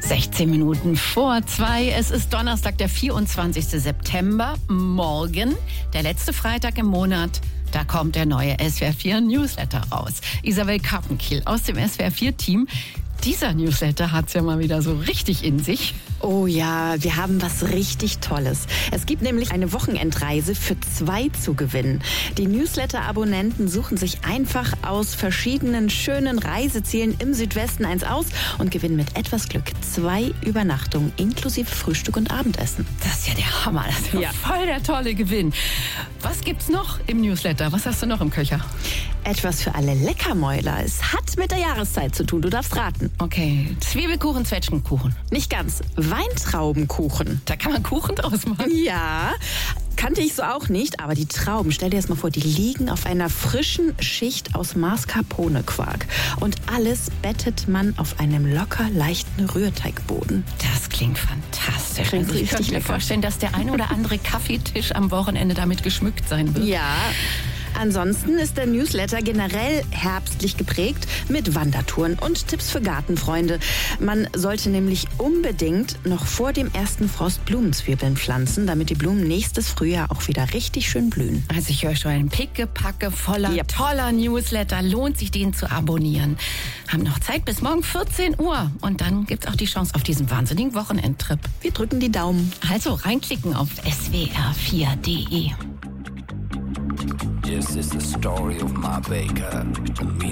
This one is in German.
16 Minuten vor 2. Es ist Donnerstag, der 24. September. Morgen, der letzte Freitag im Monat, da kommt der neue SWR 4 Newsletter raus. Isabel Kappenkiel aus dem SWR 4 Team. Dieser Newsletter hat's ja mal wieder so richtig in sich. Oh ja, wir haben was richtig Tolles. Es gibt nämlich eine Wochenendreise für 2 zu gewinnen. Die Newsletter-Abonnenten suchen sich einfach aus verschiedenen schönen Reisezielen im Südwesten eins aus und gewinnen mit etwas Glück 2 Übernachtungen inklusive Frühstück und Abendessen. Das ist ja der Hammer, das ist ja voll der tolle Gewinn. Was gibt's noch im Newsletter? Was hast du noch im Köcher? Etwas für alle Leckermäuler. Es hat mit der Jahreszeit zu tun, du darfst raten. Okay, Zwiebelkuchen, Zwetschgenkuchen. Nicht ganz. Weintraubenkuchen. Da kann man Kuchen draus machen. Ja, kannte ich so auch nicht, aber die Trauben, stell dir das mal vor, die liegen auf einer frischen Schicht aus Mascarpone-Quark. Und alles bettet man auf einem locker leichten Rührteigboden. Das klingt fantastisch. Klingt Ich richtig könnte mir lecker. vorstellen, dass der eine oder andere Kaffeetisch am Wochenende damit geschmückt sein wird. Ja. Ansonsten ist der Newsletter generell herbstlich geprägt mit Wandertouren und Tipps für Gartenfreunde. Man sollte nämlich unbedingt noch vor dem ersten Frost Blumenzwiebeln pflanzen, damit die Blumen nächstes Frühjahr auch wieder richtig schön blühen. Also ich höre schon ein Pickepacke voller toller Newsletter. Lohnt sich, den zu abonnieren. Haben noch Zeit bis morgen 14 Uhr. Und dann gibt's auch die Chance auf diesen wahnsinnigen Wochenendtrip. Wir drücken die Daumen. Also reinklicken auf swr4.de. This is the story of my baker.